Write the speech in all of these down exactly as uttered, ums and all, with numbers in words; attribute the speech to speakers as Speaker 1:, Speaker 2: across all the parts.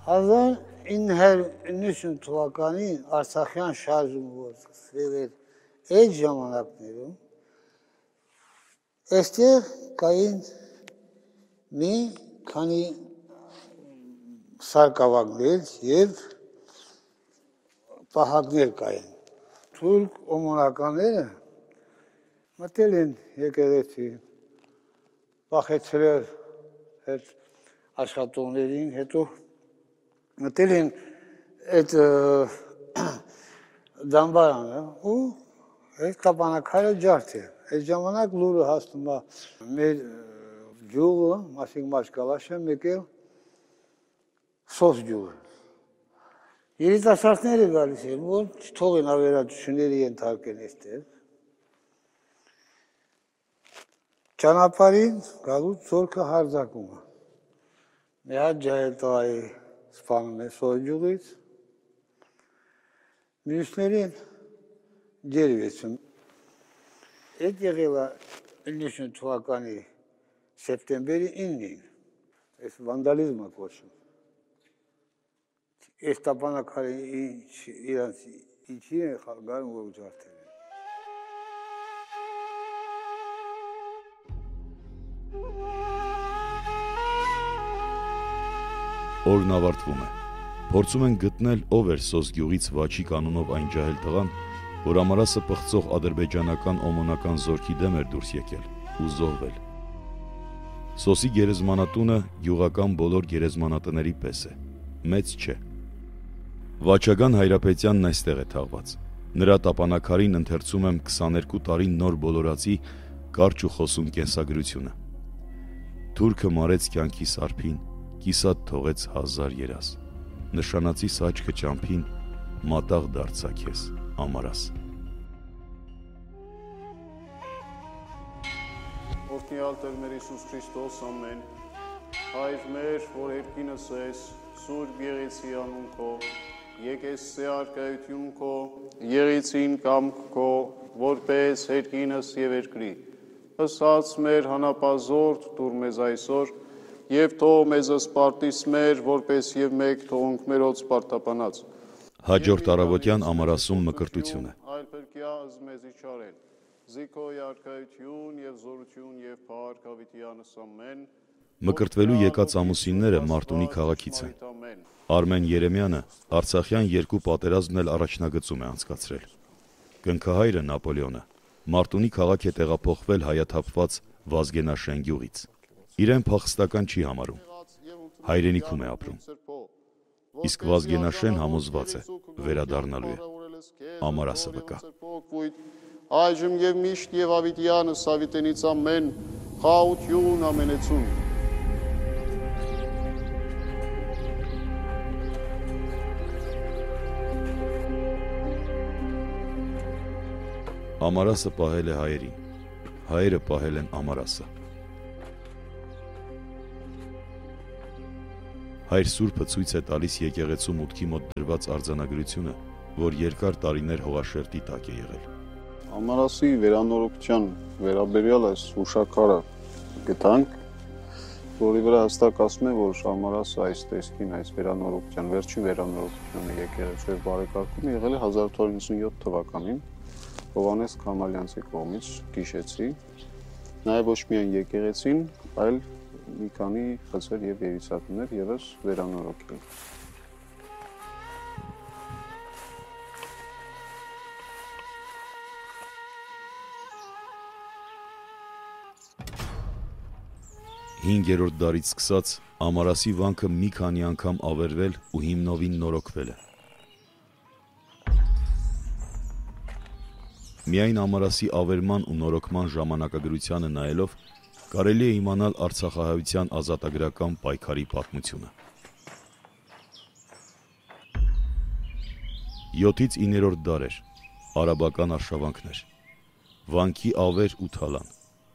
Speaker 1: հազար ինը հարյուր իննսուն թվականին Արցախյան շարժումը որ սկսվել էր այդ ժամանակներում, այստեղ կային մի քանի սարկավագներ և պահակներ կային։ Թուրք օմոնականները մտել են եկեղեցի, վախեցրել այդ աշխատողներին, հետո մտել են այդ դամբարանը ու այդ տապանակարը ջարդել։ Այդ ժամանակ լուրը հասնում է մեր գյուղը, Մասիկ Մաշկալաշը, մեկ էլ Սոս գյուղը։ Երիտասարդները գալիս են, որ չթողեն ավերածությունների ենթարկեն այստեղ։ Ճանապարհին գալուց զորքը հարձակում է։ Մի հատ ջահել տղայի սպանում է Սոս գյուղից, մյուսներին ջերվեցում։ Այդ եղել է իննսուն թվականի սեպտեմբերի իննին, այս վանդալիզմը կոչվում։ Այս տապանակարը իրանց ինչի են խաղգարում, որ ջարդել են։
Speaker 2: Օրն ավարտվում է։ Փորձում են գտնել ով էր Սոս գյուղից Վաչիկ անունով այն ջահել տղան, որ Ամարասը պղծող ադրբեջանական օմոնական զորքի դեմ էր դուրս եկել ու զոհվել։ Սոսի գերեզմանատունը գյուղական բոլոր գերեզմանատների պես է, մեծ չէ։ Վաչագան Հայրապետյանն այստեղ է թաղված։ Նրա տապանակարին ընթերցում եմ քսաներկու տարի նոր բոլորացի կարճ ու խոսուն կենսագրությունը։ Թուրքը մարեց կյանքի սարփին, կիսատ թողեց հազար երաս։ Նշանացի սաճկը ճամփին, մատաղ դարձա քեզ, Ամարաս։
Speaker 3: Օրհնյալ Տեր մեր Հիսուս Քրիստոս ամեն, Հայր մեր, որ երկինս ես, Սուրբ Եղեցի անուն քո, եկես սե արկայություն քո, եղեցին կամք քո, որպես երկինս և երկրի, ըսած մեր հանապազորդ դուր մեզ այսօր, և թող մեզ սպարտիս մեր, որպես և մեկ թողունք մերոց սպարտապանած։
Speaker 2: Հաջորդ առավոտյան Ամարասում մկրտություն է։
Speaker 3: Այլ պրկյա զմեզի չարել, զիքոյ արկայություն և զորություն և փառք հավիտյանս ամեն։
Speaker 2: Մկրտվելու եկած ամուսինները Մարտունի քաղաքից են։ Արմեն Երեմյանը Արցախյան երկու պատերազմն էլ առաջնագծում է անցկացրել։ Կնքահայրը Նապոլեոնը Մարտունի քաղաք է տեղափոխվել հայաթափված Վազգենաշեն գյուղից։ Իրեն փախստական չի համարում, հայրենիքում է ապրում, իսկ Վազգենաշեն համոզված է, վերադառնալու է, Ամարասը վկա։
Speaker 3: Այժմ և միշտ և հավիտյանս հավիտենից ամեն, խաղություն ամենեցուն։
Speaker 2: Ամարասը պահել է հայերին, հայերը պահել են Ամարասը։ Հայր Սուրբը ցույց է տալիս եկեղեցու մուտքի մոտ դրված արձանագրությունը, որ երկար տարիներ հողաշերտի տակ է եղել։
Speaker 3: Ամարասի վերանորոգության վերաբերյալ այս հուշաքարը գտանք, որի վրա հստակ ասում է, որ Ամարասը այս տեսքին, այս վերանորոգության, վերջին վերանորոգությունը եկեղեցու բարեկարգումը եղել է հազար ութ հարյուր իննսունյոթ թվականին Հովհաննես Քամալյանցի կողմից գիշեցի, նաև ոչ միայն եկեղեցին, այլ մի քանի խցեր և երիտասարդներ ևս վերանորոգել։
Speaker 2: Հինգերորդ դարից սկսած Ամարասի վանքը մի քանի անգամ ավերվել ու հիմնովին նորոգվել է։ Միայն Ամարասի ավերման ու նորոգման ժամանակագրությանը նայելով կարելի է իմանալ արցախահայության ազատագրական պայքարի պատմությունը։ յոթից իններորդ դար էր, արաբական արշավանքներ, վանքի ավեր ու թալան։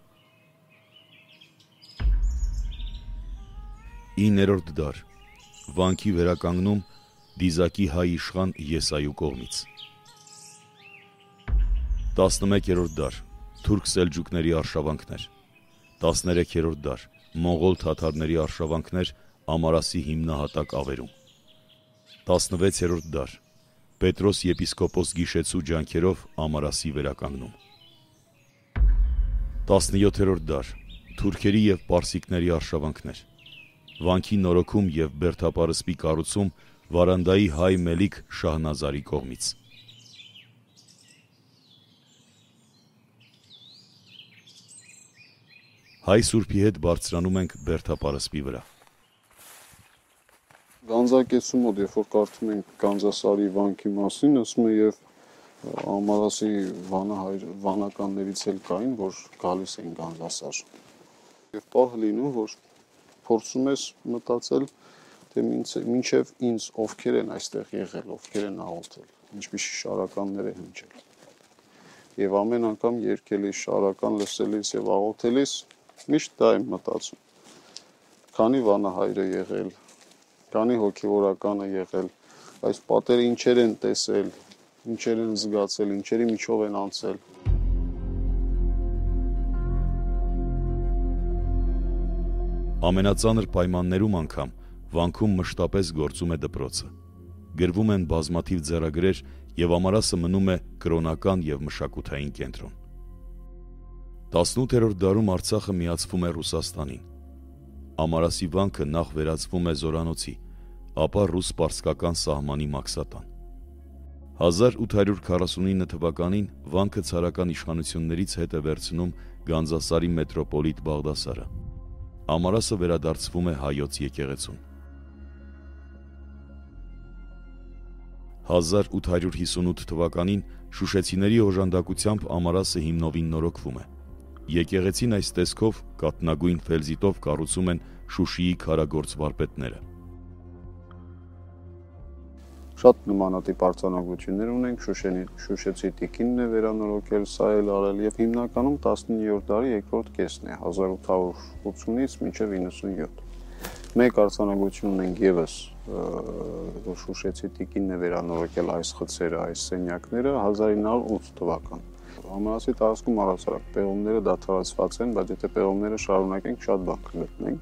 Speaker 2: իններորդ դար, վանքի վերականգնում դիզակի հայ իշխան Եսայու կողմից։ տասնմեկերորդ դար, թուրք սելջուկների արշավանքներ։ տասներեքերորդ դար, մոնղոլ թաթարների արշավանքներ Ամարասի հիմնահատակ ավերում։ տասնվեցերորդ դար Պետրոս եպիսկոպոս Գիշեցու ջանքերով Ամարասի վերականգնում։ տասնյոթերորդ դար Թուրքերի և պարսիկների արշավանքներ, վանքի նորոգում և բերդապարսպի կառուցում Վարանդայի հայ Մելիք Շահնազարի կողմից։ Հայ Սուրբի հետ բարձրանում ենք բերդապարսպի վրա։
Speaker 3: Գանձակեսու մոտ, երբ որ կարդում ենք Գանձասարի վանքի մասին, ասում է և Ամարասի վանահայր վանականներից էլ կային, որ գալիս էին Գանձասար։ Եվ պահը լինում, որ փորձում ես մտածել, թե մինչև ինձ ովքեր են այստեղ եղել, ովքեր են աղոթել, ինչպիսի շարականներ են հնչել։ Եվ ամեն անգամ երգելիս, շարական լսելիս և աղոթելիս միշտ դա եմ մտածում։ Քանի վանահայր է եղել, քանի հոգևորական է եղել, այս պատերը ինչեր են տեսել, ինչեր են զգացել, ինչերի միջով են անցել։
Speaker 2: Ամենածանր պայմաններում անգամ վանքում մշտապես գործում է դպրոցը։ Գրվում են բազմաթիվ ձեռագրեր և Ամարասը մնում է կրոնական և մշակութային կենտրոն։ տասնութերորդ դարում Արցախը միացվում է Ռուսաստանին։ Ամարասի վանքը նախ վերածվում է զորանոցի, ապա ռուս-պարսկական սահմանի մաքսատան։ հազար ութ հարյուր քառասունինը թվականին վանքը ցարական իշխանություններից հետ է վերցնում Գանձասարի մետրոպոլիտ Բաղդասարը։ Ամարասը վերադարձվում է հայոց եկեղեցուն։ հազար ութ հարյուր հիսունութ թվականին շուշեցիների օժանդակությամբ Ամարասը հիմնովին նորոգվում է։ Եկեղեցին այս տեսքով կաթնագույն ֆելզիտով կառուցում են Շուշիի քարագործ վարպետները։
Speaker 3: Շատ նմանատիպ արձանագրություններ ունենք, Շուշեցի տիկինն է վերանորոգել, սա էլ արել և հիմնականում տասնիններորդ դարի երկրորդ կեսն է, հազար ութ հարյուր ութսունից մինչև իննսունյոթ։ Մեկ արձանագրություն ունենք ևս, որ Շուշեցի տիկինն է վերանորոգել այս խցերը, այս սենյակները հազար ինը հարյուր ութ թվական։ Ամարասի տարածքում առհասարակ պեղումները դադարեցված են, բայց եթե պեղումները շարունակենք, շատ բան կգտնենք։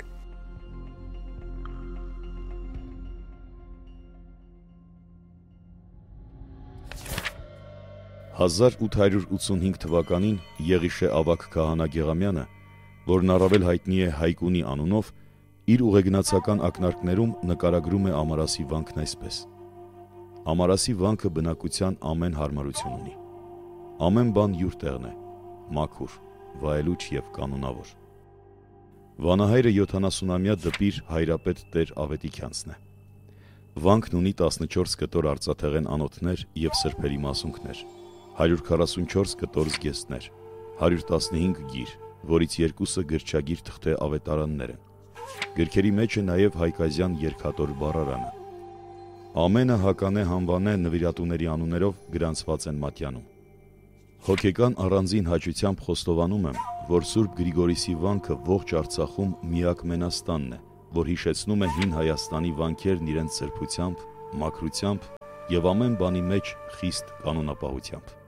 Speaker 2: հազար ութ հարյուր ութսունհինգ թվականին Եղիշե ավագ քահանա Գեղամյանը, որն առավել հայտնի է Հայկունի անունով, իր ուղեգնացական ակնարկներում նկարագրում է Ամարասի վանքն այսպես. Ամարասի վանքը բնակության ամեն հարմարություն ունի։ Ամեն բան յուր տեղն է, մաքուր, վայելուչ և կանոնավոր։ Վանահայրը յոթանասունամյա դպիր հայրապետ Տեր Ավետիքյանցն է։ Վանքն ունի տասնչորս կտոր արծաթեղեն անոթներ և սրբերի մասունքներ, հարյուր քառասունչորս կտոր զգեստներ, հարյուր տասնհինգ գիր, որից երկուսը գրչագիր թղթե ավետարաններ են։ Գրքերի մեջ է նաև հայկազյան երգատոր բառարանը։ Ամենը հականե հանվանե նվիրատուների անուններով գրանցված են մատյանում։ Հոգեկան առանձին հաճությամբ խոստովանում եմ, որ Սուրբ Գրիգորիսի վանքը ողջ Արցախում միակ մենաստանն է, որ հիշեցնում է հին Հայաստանի վանքերն իրենց սրբությամբ, մաքրությամբ և ամեն բանի մեջ խիստ կանոնապահությամբ։